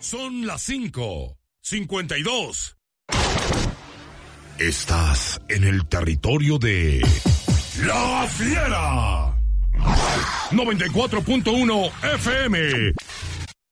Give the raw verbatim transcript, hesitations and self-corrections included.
Son las cinco, cincuenta y dos. Estás en el territorio de La Fiera. noventa y cuatro punto uno F M.